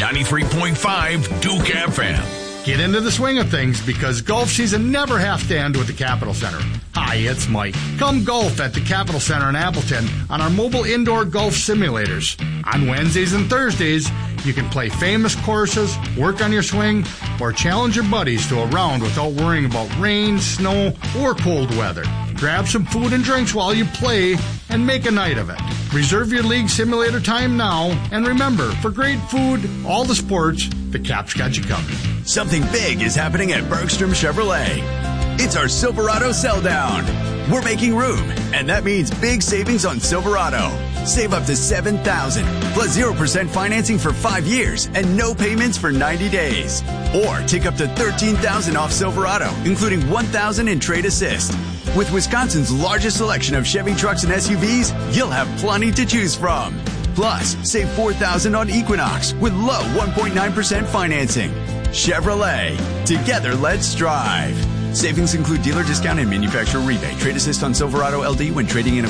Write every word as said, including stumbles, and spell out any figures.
ninety-three point five Duke F M. Get into the swing of things because golf season never has to end with the Capitol Center. Hi, it's Mike. Come golf at the Capitol Center in Appleton on our mobile indoor golf simulators. On Wednesdays and Thursdays, you can play famous courses, work on your swing, or challenge your buddies to a round without worrying about rain, snow, or cold weather. Grab some food and drinks while you play and make a night of it. Reserve your league simulator time now, and remember, for great food, all the sports, the Cap's got you covered. Something big is happening at Bergstrom Chevrolet. It's our Silverado sell down. We're making room, and that means big savings on Silverado. Save up to seven thousand dollars plus zero percent financing for five years and no payments for ninety days. Or take up to thirteen thousand dollars off Silverado, including one thousand dollars in trade assist. With Wisconsin's largest selection of Chevy trucks and S U Vs, you'll have plenty to choose from. Plus, save four thousand dollars on Equinox with low one point nine percent financing. Chevrolet. Together, let's drive. Savings include dealer discount and manufacturer rebate. Trade assist on Silverado L D when trading in a